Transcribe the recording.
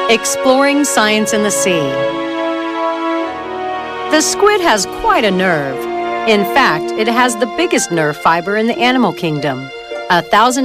Exploring science in the sea. The squid has quite a nerve. In fact, it has the biggest nerve fiber in the animal kingdom, 1,000